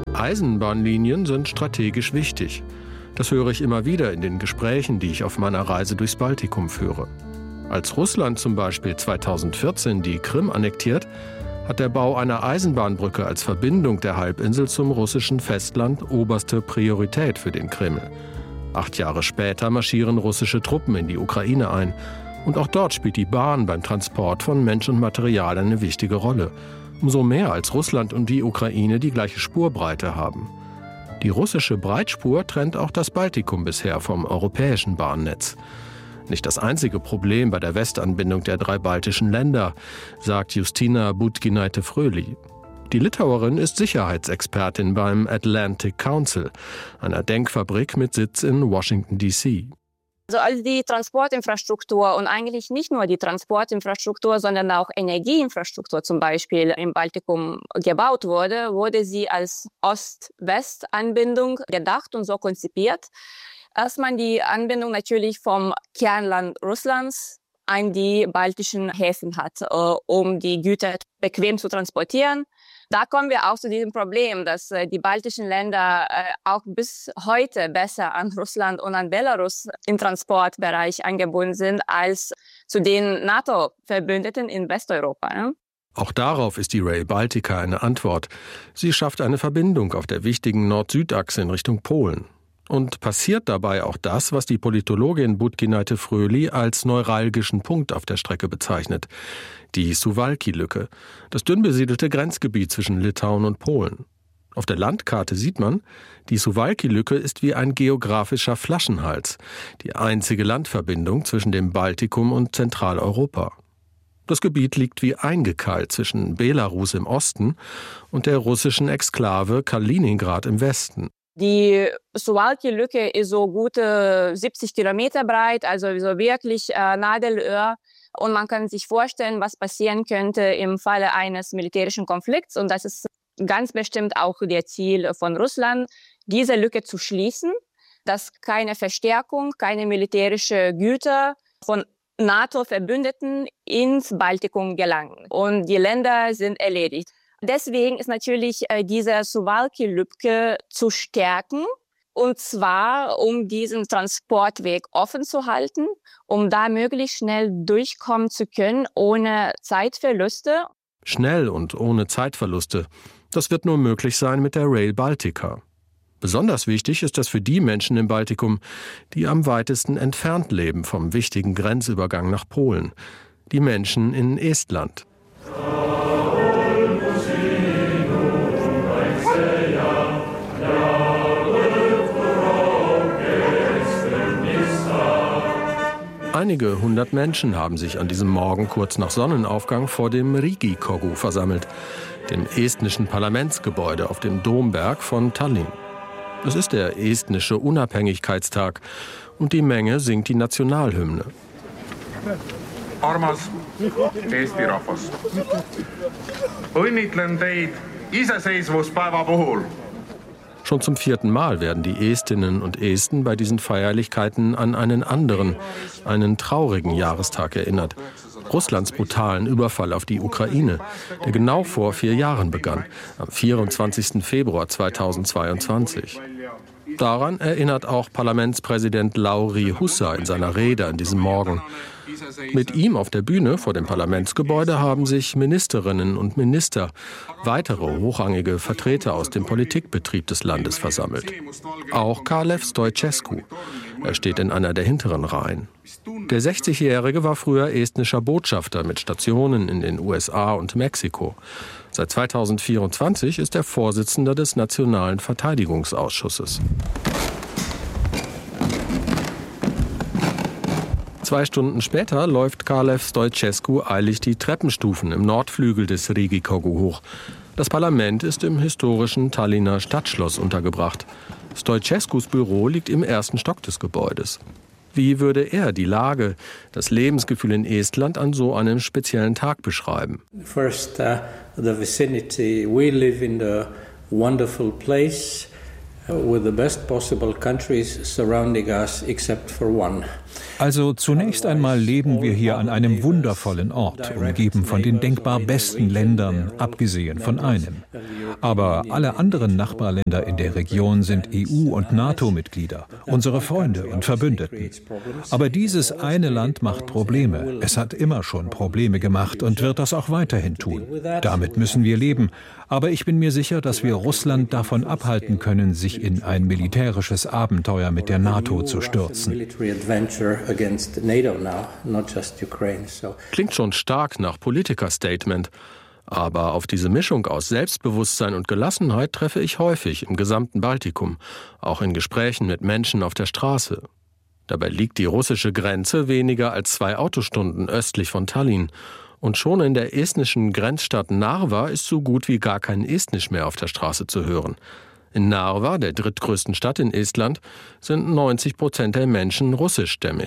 Eisenbahnlinien sind strategisch wichtig. Das höre ich immer wieder in den Gesprächen, die ich auf meiner Reise durchs Baltikum führe. Als Russland zum Beispiel 2014 die Krim annektiert, hat der Bau einer Eisenbahnbrücke als Verbindung der Halbinsel zum russischen Festland oberste Priorität für den Kreml. 8 Jahre später marschieren russische Truppen in die Ukraine ein. Und auch dort spielt die Bahn beim Transport von Mensch und Material eine wichtige Rolle. Umso mehr, als Russland und die Ukraine die gleiche Spurbreite haben. Die russische Breitspur trennt auch das Baltikum bisher vom europäischen Bahnnetz. Nicht das einzige Problem bei der Westanbindung der 3 baltischen Länder, sagt Justyna Budginaite-Fröhli. Die Litauerin ist Sicherheitsexpertin beim Atlantic Council, einer Denkfabrik mit Sitz in Washington, D.C. Also als die Transportinfrastruktur und eigentlich nicht nur die Transportinfrastruktur, sondern auch Energieinfrastruktur zum Beispiel im Baltikum gebaut wurde, wurde sie als Ost-West-Anbindung gedacht und so konzipiert, dass man die Anbindung natürlich vom Kernland Russlands an die baltischen Häfen hat, um die Güter bequem zu transportieren. Da kommen wir auch zu diesem Problem, dass die baltischen Länder auch bis heute besser an Russland und an Belarus im Transportbereich angebunden sind als zu den NATO-Verbündeten in Westeuropa. Ne? Auch darauf ist die Rail Baltica eine Antwort. Sie schafft eine Verbindung auf der wichtigen Nord-Süd-Achse in Richtung Polen. Und passiert dabei auch das, was die Politologin Budginaite-Fröhli als neuralgischen Punkt auf der Strecke bezeichnet. Die Suwałki-Lücke, das dünn besiedelte Grenzgebiet zwischen Litauen und Polen. Auf der Landkarte sieht man, die Suwałki-Lücke ist wie ein geografischer Flaschenhals, die einzige Landverbindung zwischen dem Baltikum und Zentraleuropa. Das Gebiet liegt wie eingekeilt zwischen Belarus im Osten und der russischen Exklave Kaliningrad im Westen. Die Suwałki-Lücke ist so gute 70 Kilometer breit, also so wirklich Nadelöhr. Und man kann sich vorstellen, was passieren könnte im Falle eines militärischen Konflikts. Und das ist ganz bestimmt auch das Ziel von Russland, diese Lücke zu schließen, dass keine Verstärkung, keine militärische Güter von NATO-Verbündeten ins Baltikum gelangen. Und die Länder sind erledigt. Deswegen ist natürlich diese Suwałki-Lücke zu stärken, und zwar um diesen Transportweg offen zu halten, um da möglichst schnell durchkommen zu können, ohne Zeitverluste. Schnell und ohne Zeitverluste. Das wird nur möglich sein mit der Rail Baltica. Besonders wichtig ist das für die Menschen im Baltikum, die am weitesten entfernt leben vom wichtigen Grenzübergang nach Polen. Die Menschen in Estland. Einige hundert Menschen haben sich an diesem Morgen kurz nach Sonnenaufgang vor dem Riigikogu versammelt, dem estnischen Parlamentsgebäude auf dem Domberg von Tallinn. Es ist der estnische Unabhängigkeitstag und die Menge singt die Nationalhymne. Armas Eesti rahvas, õnnitlen teid iseseisvuspäeva puhul. Schon zum 4. Mal werden die Estinnen und Esten bei diesen Feierlichkeiten an einen anderen, einen traurigen Jahrestag erinnert. Russlands brutalen Überfall auf die Ukraine, der genau vor 4 Jahren begann, am 24. Februar 2022. Daran erinnert auch Parlamentspräsident Lauri Hussa in seiner Rede an diesem Morgen. Mit ihm auf der Bühne vor dem Parlamentsgebäude haben sich Ministerinnen und Minister, weitere hochrangige Vertreter aus dem Politikbetrieb des Landes versammelt. Auch Kalev Stoichescu. Er steht in einer der hinteren Reihen. Der 60-Jährige war früher estnischer Botschafter mit Stationen in den USA und Mexiko. Seit 2024 ist er Vorsitzender des Nationalen Verteidigungsausschusses. 2 Stunden später läuft Kalev Stoichescu eilig die Treppenstufen im Nordflügel des Riigikogu hoch. Das Parlament ist im historischen Tallinner Stadtschloss untergebracht. Stoichescus Büro liegt im 1. Stock des Gebäudes. Wie würde er die Lage, das Lebensgefühl in Estland an so einem speziellen Tag beschreiben? First, the vicinity. We live in a wonderful place with the best possible countries surrounding us, except for one. Also zunächst einmal leben wir hier an einem wundervollen Ort, umgeben von den denkbar besten Ländern, abgesehen von einem. Aber alle anderen Nachbarländer in der Region sind EU- und NATO-Mitglieder, unsere Freunde und Verbündeten. Aber dieses eine Land macht Probleme. Es hat immer schon Probleme gemacht und wird das auch weiterhin tun. Damit müssen wir leben. Aber ich bin mir sicher, dass wir Russland davon abhalten können, sich in ein militärisches Abenteuer mit der NATO zu stürzen. Klingt schon stark nach Politiker-Statement. Aber auf diese Mischung aus Selbstbewusstsein und Gelassenheit treffe ich häufig im gesamten Baltikum, auch in Gesprächen mit Menschen auf der Straße. Dabei liegt die russische Grenze weniger als 2 Autostunden östlich von Tallinn. Und schon in der estnischen Grenzstadt Narva ist so gut wie gar kein Estnisch mehr auf der Straße zu hören. In Narva, der drittgrößten Stadt in Estland, sind 90% der Menschen russischstämmig.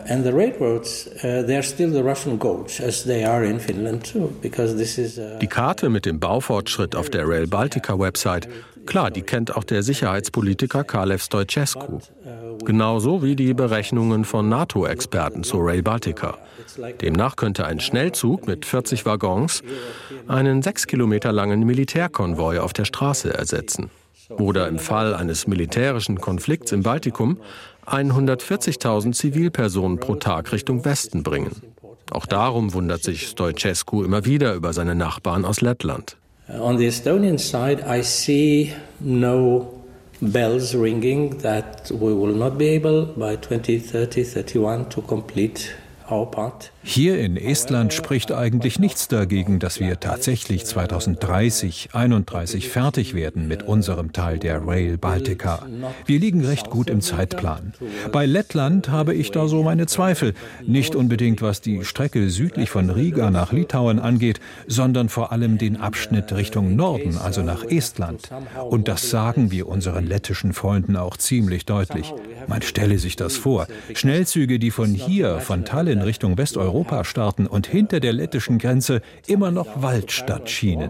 Die Karte mit dem Baufortschritt auf der Rail Baltica-Website, klar, die kennt auch der Sicherheitspolitiker Kalev Stoichescu. Genauso wie die Berechnungen von NATO-Experten zur Rail Baltica. Demnach könnte ein Schnellzug mit 40 Waggons einen 6 Kilometer langen Militärkonvoi auf der Straße ersetzen. Oder im Fall eines militärischen Konflikts im Baltikum 140.000 Zivilpersonen pro Tag Richtung Westen bringen. Auch darum wundert sich Stoichescu immer wieder über seine Nachbarn aus Lettland. On the Estonian side, I see no bells ringing that we will not be able by 2030, 31 to complete our part. Hier in Estland spricht eigentlich nichts dagegen, dass wir tatsächlich 2030, 31 fertig werden mit unserem Teil der Rail Baltica. Wir liegen recht gut im Zeitplan. Bei Lettland habe ich da so meine Zweifel. Nicht unbedingt, was die Strecke südlich von Riga nach Litauen angeht, sondern vor allem den Abschnitt Richtung Norden, also nach Estland. Und das sagen wir unseren lettischen Freunden auch ziemlich deutlich. Man stelle sich das vor. Schnellzüge, die von hier, von Tallinn Richtung Westeuropa starten und hinter der lettischen Grenze immer noch Waldstadt schienen.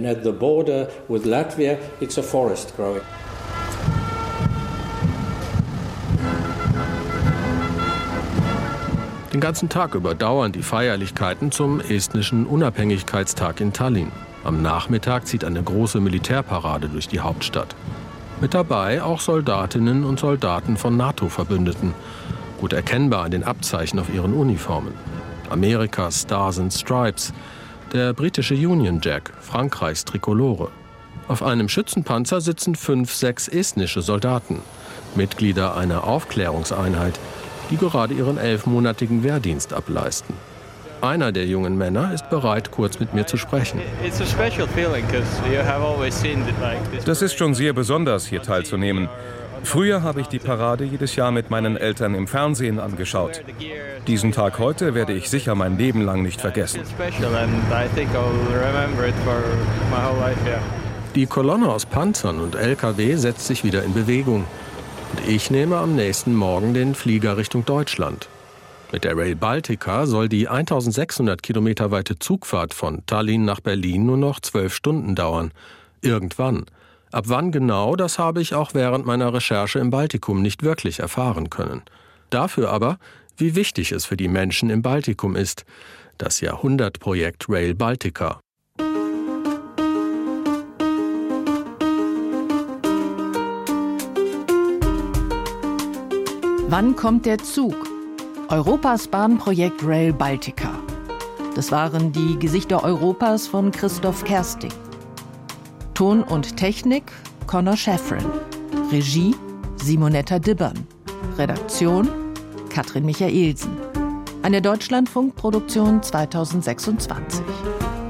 Den ganzen Tag über dauern die Feierlichkeiten zum estnischen Unabhängigkeitstag in Tallinn. Am Nachmittag zieht eine große Militärparade durch die Hauptstadt. Mit dabei auch Soldatinnen und Soldaten von NATO-Verbündeten. Gut erkennbar an den Abzeichen auf ihren Uniformen. Amerikas Stars and Stripes, der britische Union Jack, Frankreichs Trikolore. Auf einem Schützenpanzer sitzen 5, 6 estnische Soldaten, Mitglieder einer Aufklärungseinheit, die gerade ihren 11-monatigen Wehrdienst ableisten. Einer der jungen Männer ist bereit, kurz mit mir zu sprechen. Das ist schon sehr besonders, hier teilzunehmen. Früher habe ich die Parade jedes Jahr mit meinen Eltern im Fernsehen angeschaut. Diesen Tag heute werde ich sicher mein Leben lang nicht vergessen. Die Kolonne aus Panzern und LKW setzt sich wieder in Bewegung. Und ich nehme am nächsten Morgen den Flieger Richtung Deutschland. Mit der Rail Baltica soll die 1600 Kilometer weite Zugfahrt von Tallinn nach Berlin nur noch 12 Stunden dauern. Irgendwann. Ab wann genau, das habe ich auch während meiner Recherche im Baltikum nicht wirklich erfahren können. Dafür aber, wie wichtig es für die Menschen im Baltikum ist, das Jahrhundertprojekt Rail Baltica. Wann kommt der Zug? Europas Bahnprojekt Rail Baltica. Das waren die Gesichter Europas von Christoph Kersting. Ton und Technik Conor Sheffrin. Regie Simonetta Dibbern. Redaktion Katrin Michaelsen. Eine Deutschlandfunk-Produktion 2026.